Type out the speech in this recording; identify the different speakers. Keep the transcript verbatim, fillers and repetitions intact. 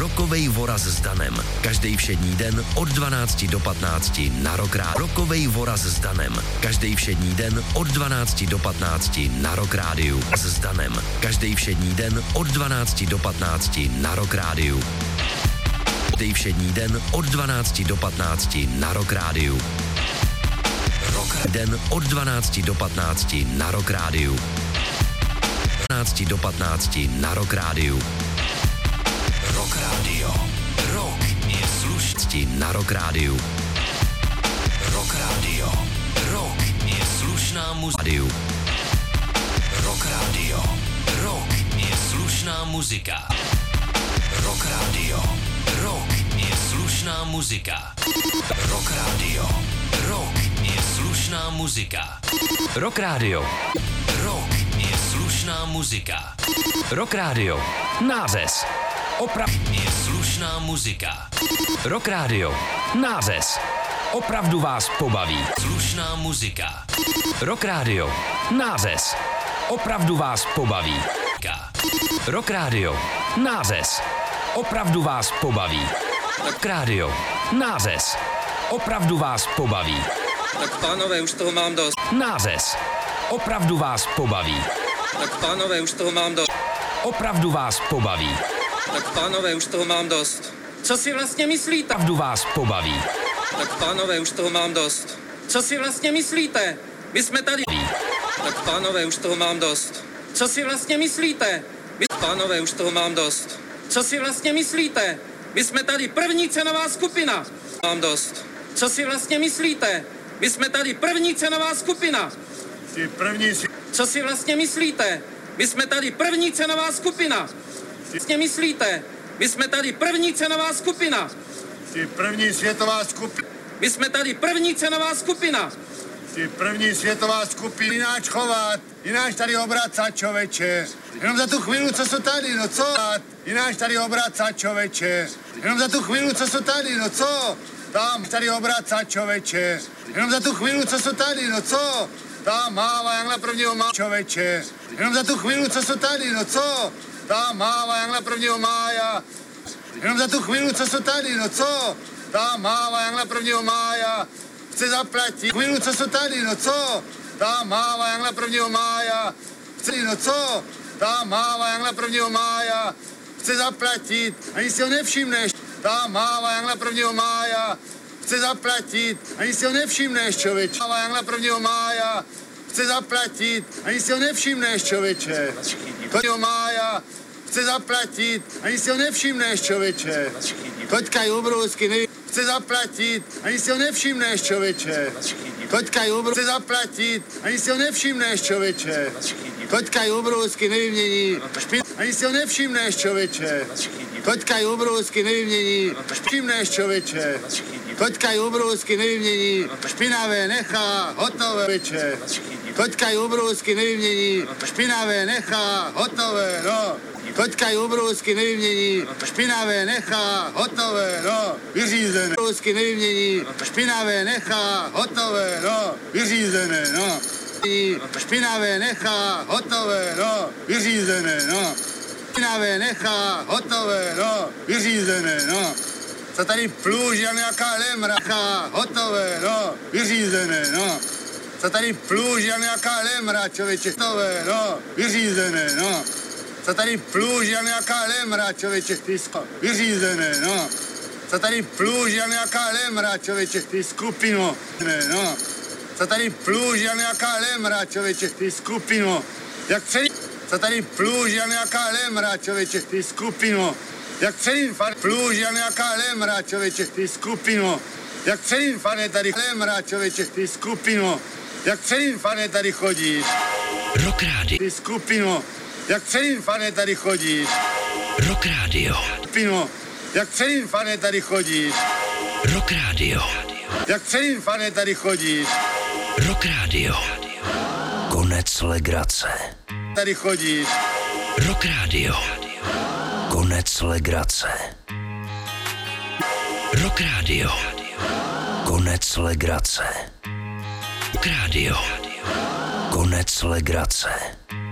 Speaker 1: Rokovej voraz s Danem. Každý všední den od dvanácti do patnácti na Rock Radio. Rokovej voraz s Danem. Každý všední den od dvanácti do patnácti na Rock Radio. S Danem. Každý všední den od dvanácti do patnácti na Rock Radio. Každý všední den od dvanácti do patnácti na Rock Radio. Rock den od dvanácti do patnácti na Rock Radio. dvanácti do patnácti na Rock Radio. Rock Radio. Rock je slušný na Rock Radio. Rock Radio. Rock je slušná muzika. Rock Radio. Rock je slušná muzika. Rock Radio. Rock je slušná muzika. Rock Radio. Rock je slušná muzika. Rock Radio. Rock je slušná muzika. Rock Radio. Nářez. Oprav je slušná muzika. Rock Radio. Nářez. Opravdu vás pobaví. Slušná muzika. Rock Radio. Nářez. Opravdu vás pobaví. Rock Radio. Nářez. Opravdu vás pobaví. Rock Radio. Nářez. Opravdu vás pobaví.
Speaker 2: Tak pánové, už toho mám dost.
Speaker 1: Nářez. Opravdu vás pobaví.
Speaker 2: Tak pánové, už toho mám dost.
Speaker 1: Opravdu vás pobaví.
Speaker 2: Tak pánové, už toho mám dost. Co si vlastně myslíte?
Speaker 1: Opravdu vás pobaví.
Speaker 2: Tak pánové, už toho mám dost. Co si vlastně myslíte? My jsme tady. Tak pánové, už toho mám dost. Co si vlastně myslíte? My... Pánové, už toho mám dost. Co si vlastně myslíte? My jsme tady první cenová skupina. Mám dost. Co si vlastně myslíte? My jsme tady první cenová skupina.
Speaker 3: Ty první si...
Speaker 2: Co si vlastně myslíte? My jsme tady první cenová skupina. Vlastně myslíte? My jsme tady první cenová skupina.
Speaker 3: Ty první světová skupina.
Speaker 2: My jsme tady první cenová skupina.
Speaker 3: Ty první světová skupina. Jináč chovat, jináč tady obracat, čověče. Jenom za tu chvíli, co jsou tady, no co? Jináč tady obracat, čověče. Jenom za tu chvíli, co jsou tady, no co? Tam tady obracat, čověče. Jenom za tu chvíli, co jsou tady, no co? Tam máva Jangla prvního má, čověče. Jenom za tu chvíli, co jsou tady, no co? Tam máva Jangla prvního mája. Jenom za tu chvíli, co jsou tady, no co? Tam máva Jangla prvního mája. Chce zaplatit. Chvíli, co jsou tady, no co? Tam máva Jangla prvního mája. Chce, no co? Tam máva Jangla prvního mája. Chce zaplatit. Ani si ho nevšimneš. Tam máva Jangla prvního mája. Chce zaplatit. Ani si ho nevšimneš, člověče. Máva Jangla prvního mája. Chce zaplatit. Ani si ho nevšimneš, člověče. prvního mája. Chce zaplatit. Ani si ho nevšimneš, člověče. Toďka Jubrovský neví. Chce zaplatit. Ani si ho nevšimneš, člověče. Toďka Jubrovský chce zaplatit. Ani si ho nevšimneš, člověče. Toďka Jubrovský nevymění. Ani si ho nevšimneš, člověče. Toďka Jubrovský nevymění. Všimneš, člověče. Toďka Jubrovský nevymění. Špinavé nechá, hotové, člověče. Toďka Jubrovský nevymění. Špinavé nechá, hotové, no. Toďka Jubrovský nevymění. Špinavé nechá, hotové, no. Vyřízené. Jubrovský nevymění. Špinavé nechá, hotové, no. Vyřízené, no. Špinavé nechá, hotové, no. Vyřízené, no. Špinavé nechá, hotové, no. Vyřízené, no. Co tady pluž, jak nějaká lemra, hotové, no. Vyřízené, no. Co tady pluž, jak nějaká lemra, člověče, hotové, no. Vyřízené, no. Co tady pluž, jak nějaká lemra, člověče, písko. Vyřízené, no. Co tady pluž, jak nějaká lemra, člověče, ty skupino. No. Co tady pluž, jak nějaká lemra, člověče, ty skupino. Jak před... Co tady pluž, jak nějaká lemra, člověče, ty skupino. Jak před infarkt pluž, jak nějaká lemra, člověče, ty skupino. Jak před infarkt tady lemra, člověče, ty skupino. Jak před infarkt tady chodíš.
Speaker 1: Rock Radio.
Speaker 3: Ty skupino. Jak před infarkt tady chodíš.
Speaker 1: Rock Radio.
Speaker 3: Skupino. Jak před infarkt tady chodíš.
Speaker 1: Rock Radio.
Speaker 3: Jak před infarkt tady chodíš.
Speaker 1: Rock Radio. Konec legrace.
Speaker 3: Tady chodíš.
Speaker 1: Rock Radio. Konec legrace. Rock Radio. Konec legrace. Rock Radio. Konec legrace.